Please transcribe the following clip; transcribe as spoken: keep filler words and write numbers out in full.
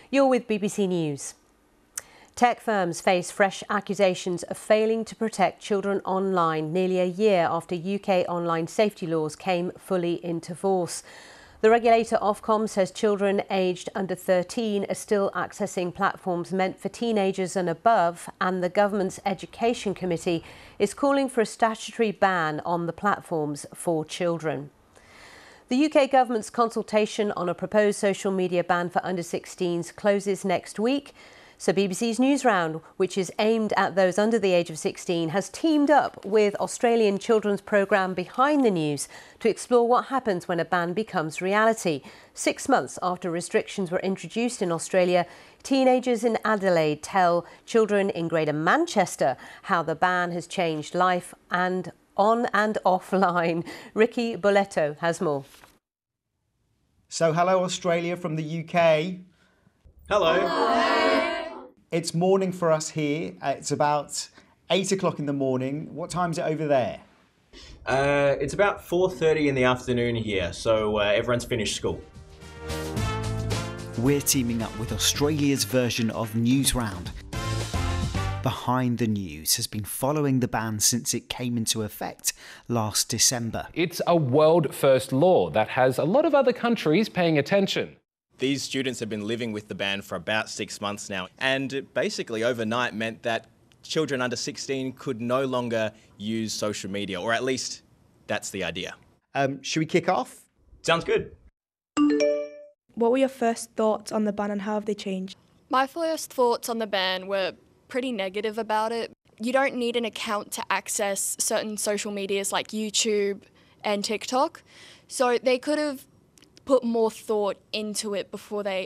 You're with B B C News. Tech firms face fresh accusations of failing to protect children online nearly a year after U K online safety laws came fully into force. The regulator Ofcom says children aged under thirteen are still accessing platforms meant for teenagers and above, and the government's Education Committee is calling for a statutory ban on the platforms for children. The U K government's consultation on a proposed social media ban for under sixteens closes next week. So B B C's Newsround, which is aimed at those under the age of sixteen, has teamed up with Australian children's programme Behind the News to explore what happens when a ban becomes reality. Six months after restrictions were introduced in Australia, teenagers in Adelaide tell children in Greater Manchester how the ban has changed life and on and offline. Ricky Boletto has more. So hello Australia from the U K. Hello. Hello. It's morning for us here. Uh, it's about eight o'clock in the morning. What time is it over there? Uh, it's about four thirty in the afternoon here, so uh, everyone's finished school. We're teaming up with Australia's version of Newsround. Behind the News has been following the ban since it came into effect last December. It's a world-first law that has a lot of other countries paying attention. These students have been living with the ban for about six months now, and it basically overnight meant that children under sixteen could no longer use social media, or at least that's the idea. Um, should we kick off? Sounds good. What were your first thoughts on the ban and how have they changed? My first thoughts on the ban were pretty negative about it. You don't need an account to access certain social medias like YouTube and TikTok, so they could have put more thought into it before they